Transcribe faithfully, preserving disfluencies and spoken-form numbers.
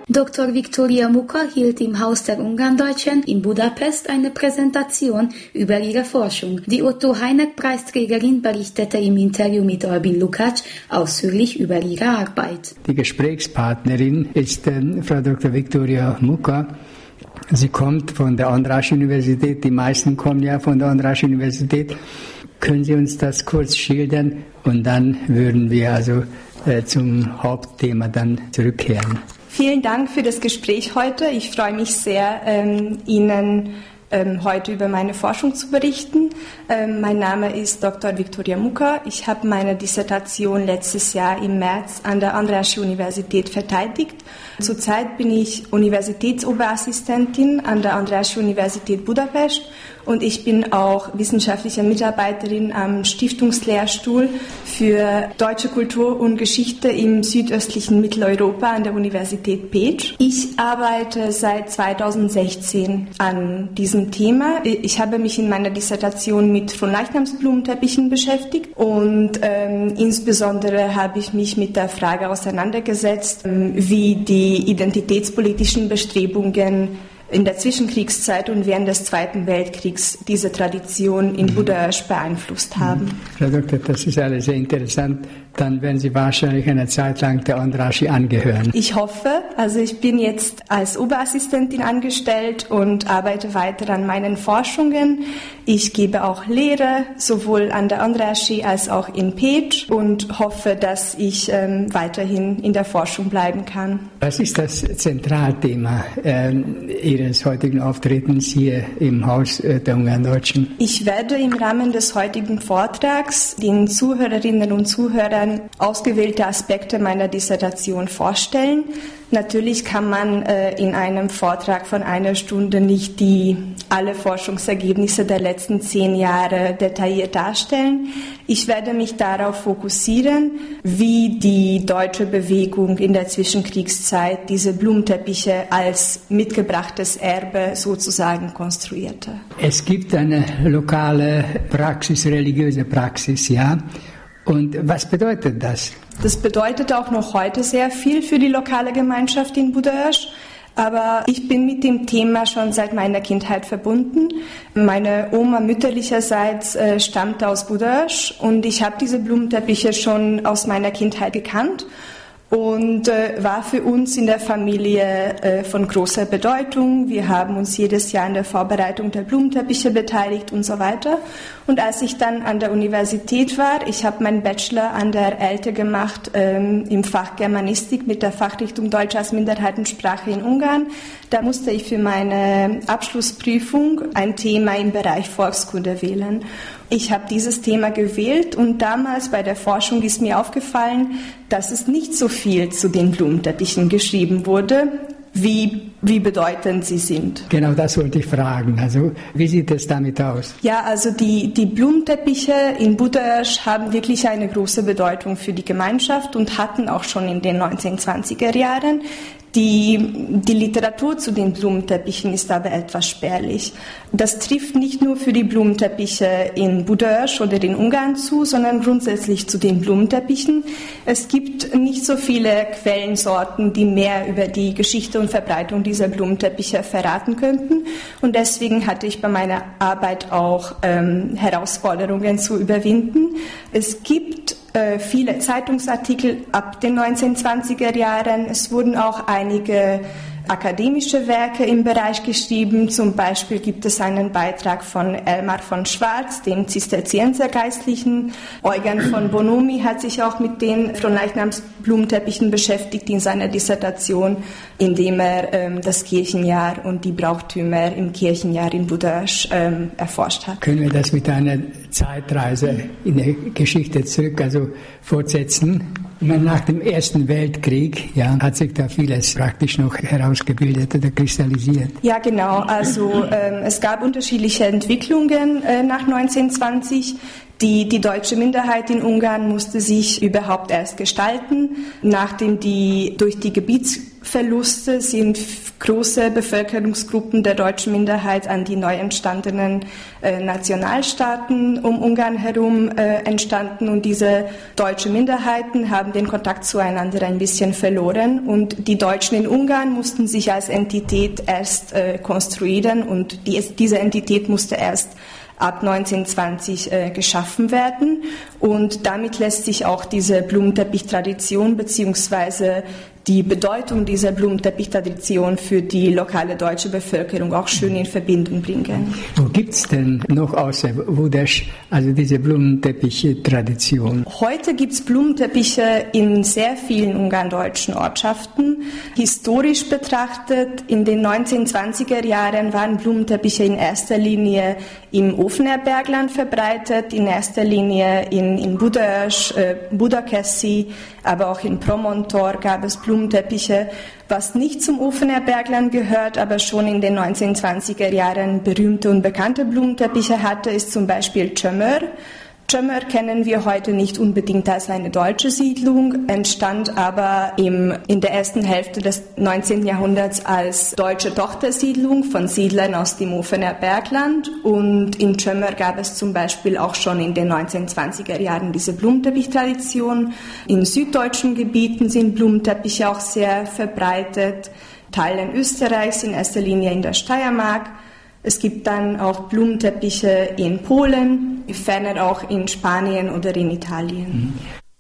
Doktor Viktória Muka hielt im Haus der Ungarndeutschen in Budapest eine Präsentation über ihre Forschung. Die Otto-Heineck-Preisträgerin berichtete im Interview mit Albin Lukács ausführlich über ihre Arbeit. Die Gesprächspartnerin ist äh, Frau Doktor Viktória Muka. Sie kommt von der András-Universität, die meisten kommen ja von der András-Universität. Können Sie uns das kurz schildern und dann würden wir also äh, zum Hauptthema dann zurückkehren. Vielen Dank für das Gespräch heute. Ich freue mich sehr, ähm, Ihnen ähm, heute über meine Forschung zu berichten. Ähm, mein Name ist Doktor Viktória Muka. Ich habe meine Dissertation letztes Jahr im März an der András-Universität verteidigt. Zurzeit bin ich Universitätsoberassistentin an der András-Universität Budapest und ich bin auch wissenschaftliche Mitarbeiterin am Stiftungslehrstuhl für Deutsche Kultur und Geschichte im südöstlichen Mitteleuropa an der Universität Pécs. Ich arbeite seit zweitausendsechzehn an diesem Thema. Ich habe mich in meiner Dissertation mit Fronleichnamsblumenteppichen beschäftigt und ähm, insbesondere habe ich mich mit der Frage auseinandergesetzt, ähm, wie die identitätspolitischen Bestrebungen in der Zwischenkriegszeit und während des Zweiten Weltkriegs diese Tradition in Budaörs beeinflusst haben. Frau Doktor, das ist alles sehr interessant. Dann werden Sie wahrscheinlich eine Zeit lang der Andrássy angehören. Ich hoffe. Also ich bin jetzt als Oberassistentin angestellt und arbeite weiter an meinen Forschungen. Ich gebe auch Lehre, sowohl an der Andrássy als auch in Pécs und hoffe, dass ich ähm, weiterhin in der Forschung bleiben kann. Was ist das Zentralthema äh, Ihres heutigen Auftretens hier im Haus äh, der Ungarndeutschen? Ich werde im Rahmen des heutigen Vortrags den Zuhörerinnen und Zuhörern ausgewählte Aspekte meiner Dissertation vorstellen. Natürlich kann man äh, in einem Vortrag von einer Stunde nicht die alle Forschungsergebnisse der letzten zehn Jahre detailliert darstellen. Ich werde mich darauf fokussieren, wie die deutsche Bewegung in der Zwischenkriegszeit diese Blumenteppiche als mitgebrachtes Erbe sozusagen konstruierte. Es gibt eine lokale Praxis, religiöse Praxis, ja. Und was bedeutet das? Das bedeutet auch noch heute sehr viel für die lokale Gemeinschaft in Budaörs. Aber ich bin mit dem Thema schon seit meiner Kindheit verbunden. Meine Oma mütterlicherseits äh, stammte aus Budaörs und ich habe diese Blumenteppiche schon aus meiner Kindheit gekannt. Und äh, war für uns in der Familie äh, von großer Bedeutung. Wir haben uns jedes Jahr an der Vorbereitung der Blumenteppiche beteiligt und so weiter. Und als ich dann an der Universität war, ich habe meinen Bachelor an der E L T E gemacht ähm, im Fach Germanistik mit der Fachrichtung Deutsch als Minderheitensprache in Ungarn. Da musste ich für meine Abschlussprüfung ein Thema im Bereich Volkskunde wählen. Ich habe dieses Thema gewählt und damals bei der Forschung ist mir aufgefallen, dass es nicht so viel zu den Blumenteppichen geschrieben wurde, wie, wie bedeutend sie sind. Genau, das wollte ich fragen. Also, wie sieht es damit aus? Ja, also die, die Blumenteppiche in Budaörs haben wirklich eine große Bedeutung für die Gemeinschaft und hatten auch schon in den neunzehnhundertzwanziger Jahren. Die, die Literatur zu den Blumenteppichen ist aber etwas spärlich. Das trifft nicht nur für die Blumenteppiche in Budaörs oder in Ungarn zu, sondern grundsätzlich zu den Blumenteppichen. Es gibt nicht so viele Quellensorten, die mehr über die Geschichte und Verbreitung dieser Blumenteppiche verraten könnten. Und deswegen hatte ich bei meiner Arbeit auch ähm, Herausforderungen zu überwinden. Es gibt viele Zeitungsartikel ab den neunzehnhundertzwanziger Jahren. Es wurden auch einige akademische Werke im Bereich geschrieben. Zum Beispiel gibt es einen Beitrag von Elmar von Schwarz, dem Zisterziensergeistlichen. Eugen von Bonomi hat sich auch mit den Fronleichnamsblumenteppichen beschäftigt in seiner Dissertation, indem er ähm, das Kirchenjahr und die Brauchtümer im Kirchenjahr in Budaörs ähm, erforscht hat. Können wir das mit einer Zeitreise in der Geschichte zurück, also fortsetzen? Nach dem Ersten Weltkrieg ja, hat sich da vieles praktisch noch herausgebildet oder kristallisiert. Ja, genau. Also ähm, es gab unterschiedliche Entwicklungen äh, nach neunzehnhundertzwanzig. Die, die deutsche Minderheit in Ungarn musste sich überhaupt erst gestalten, nachdem die durch die Gebiets Verluste sind große Bevölkerungsgruppen der deutschen Minderheit an die neu entstandenen äh, Nationalstaaten um Ungarn herum äh, entstanden und diese deutschen Minderheiten haben den Kontakt zueinander ein bisschen verloren und die Deutschen in Ungarn mussten sich als Entität erst äh, konstruieren und die, diese Entität musste erst ab neunzehnhundertzwanzig äh, geschaffen werden und damit lässt sich auch diese Blumenteppich-Tradition beziehungsweise die Bedeutung dieser Blumenteppich-Tradition für die lokale deutsche Bevölkerung auch schön in Verbindung bringen. Wo gibt es denn noch außer Budapests, also diese Blumenteppich-Tradition? Heute gibt es Blumenteppiche in sehr vielen ungarndeutschen Ortschaften. Historisch betrachtet, in den neunzehnhundertzwanziger Jahren waren Blumenteppiche in erster Linie im Ofener Bergland verbreitet, in erster Linie in, in Budaörs, äh, Budakeszi, aber auch in Promontor gab es Blumenteppiche, was nicht zum Ofener Bergland gehört, aber schon in den neunzehnhundertzwanziger Jahren berühmte und bekannte Blumenteppiche hatte, ist zum Beispiel Csömör. Csömör kennen wir heute nicht unbedingt als eine deutsche Siedlung, entstand aber im, in der ersten Hälfte des neunzehnten Jahrhunderts als deutsche Tochtersiedlung von Siedlern aus dem Ofener Bergland und in Csömör gab es zum Beispiel auch schon in den neunzehnhundertzwanziger Jahren diese Blumenteppich-Tradition. In süddeutschen Gebieten sind Blumenteppiche auch sehr verbreitet, Teilen Österreichs, in erster Linie in der Steiermark. Es gibt dann auch Blumenteppiche in Polen, ferner auch in Spanien oder in Italien.